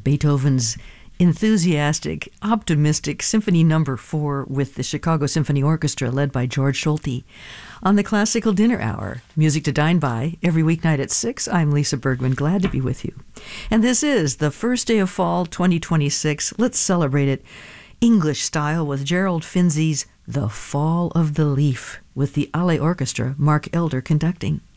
Beethoven's enthusiastic, optimistic Symphony No. 4 with the Chicago Symphony Orchestra led by George Solti. On the Classical Dinner Hour, Music to Dine By, every weeknight at 6, I'm Lisa Bergman, glad to be with you. And this is the first day of fall 2026. Let's celebrate it English style with Gerald Finzi's The Fall of the Leaf, with the Allé Orchestra, Mark Elder conducting.